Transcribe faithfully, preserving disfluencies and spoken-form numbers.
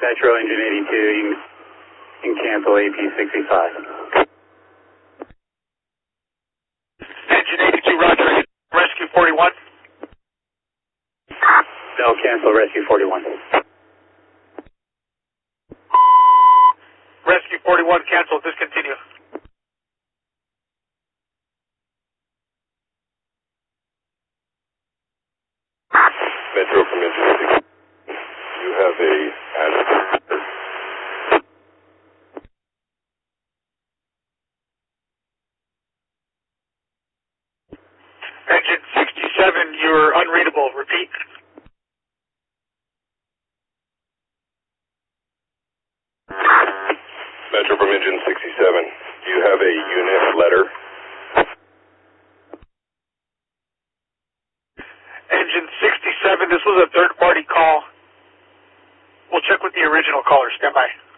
Metro Engine eighty-two, you can cancel A P sixty-five. Engine eighty-two, roger. Rescue forty-one. No, cancel Rescue forty-one. Rescue forty-one, cancel, discontinue. Metro from Engine sixty. You have a hazard. Engine sixty-seven, you're unreadable. Repeat. Metro from Engine sixty-seven. Do you have a unit letter? Engine sixty-seven, this was a third-party call. We'll check with the original caller. Stand by.